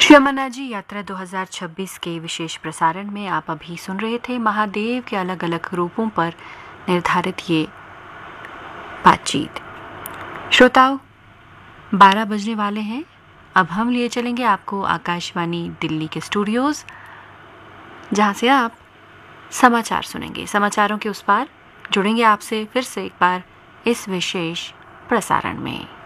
श्री अमरनाथ जी यात्रा 2026 के विशेष प्रसारण में आप अभी सुन रहे थे महादेव के अलग अलग रूपों पर निर्धारित ये बातचीत। श्रोताओं, 12 बजने वाले हैं। अब हम लिए चलेंगे आपको आकाशवाणी दिल्ली के स्टूडियोज, जहां से आप समाचार सुनेंगे। समाचारों के उस पार जुड़ेंगे आपसे फिर से एक बार इस विशेष प्रसारण में।